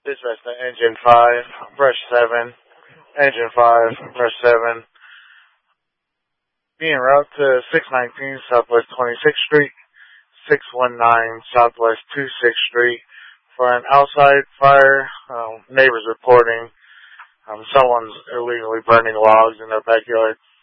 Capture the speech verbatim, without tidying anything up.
Dispatch to Engine five, Brush seven. Engine five, Brush seven. Be en route to six nineteen Southwest twenty-sixth Street, six nineteen Southwest twenty-sixth Street for an outside fire. Um, neighbors reporting um, someone's illegally burning logs in their backyard.